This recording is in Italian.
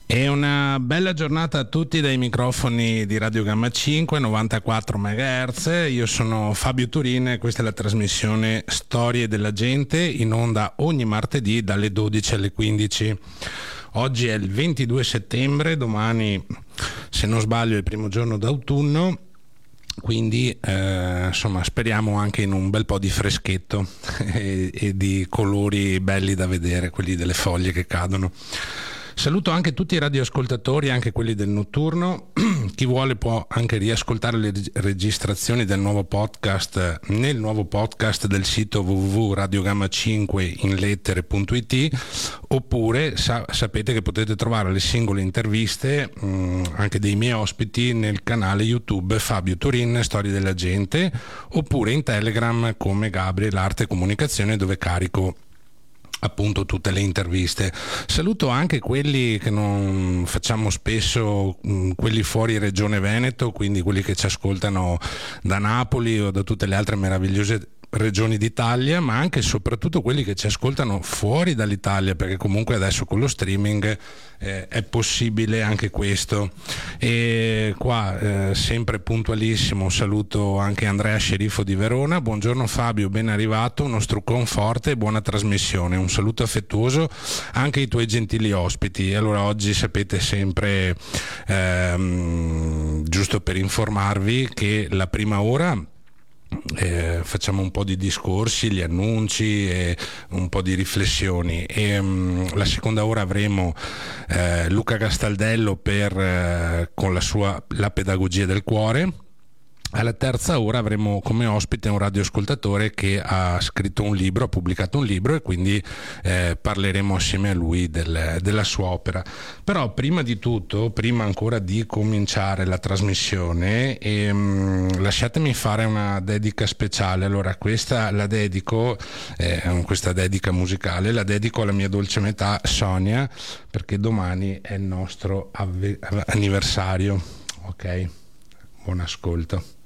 E una bella giornata a tutti dai microfoni di Radio Gamma 5, 94 MHz. Io sono Fabio Turin e questa è la trasmissione Storie della Gente, in onda ogni martedì dalle 12 alle 15. Oggi è il 22 settembre, domani, se non sbaglio, è il primo giorno d'autunno. Quindi insomma speriamo anche in un bel po' di freschetto e di colori belli da vedere, quelli delle foglie che cadono. Saluto anche tutti i radioascoltatori, anche quelli del notturno. Chi vuole può anche riascoltare le registrazioni del nuovo podcast nel nuovo podcast del sito www.radiogamma5inlettere.it, oppure sapete che potete trovare le singole interviste anche dei miei ospiti nel canale YouTube Fabio Turin Storie della Gente, oppure in Telegram come Gabriel Arte e Comunicazione, dove carico appunto tutte le interviste. Saluto anche quelli che non facciamo spesso, quelli fuori Regione Veneto, quindi quelli che ci ascoltano da Napoli o da tutte le altre meravigliose regioni d'Italia, ma anche e soprattutto quelli che ci ascoltano fuori dall'Italia, perché comunque adesso con lo streaming è possibile anche questo. E qua sempre puntualissimo saluto anche Andrea Sceriffo di Verona. Buongiorno Fabio, ben arrivato, uno struccon forte e buona trasmissione. Un saluto affettuoso anche ai tuoi gentili ospiti. Allora, oggi sapete sempre, giusto per informarvi, che la prima ora facciamo un po' di discorsi, gli annunci e un po' di riflessioni, e la seconda ora avremo Luca Castaldello con la pedagogia del cuore. Alla terza ora avremo come ospite un radioascoltatore che ha scritto un libro, ha pubblicato un libro, e quindi parleremo assieme a lui della sua opera. Però prima di tutto, prima ancora di cominciare la trasmissione, lasciatemi fare una dedica speciale. Allora, questa la dedico, questa dedica musicale la dedico alla mia dolce metà Sonia, perché domani è il nostro anniversario. Ok, buon ascolto.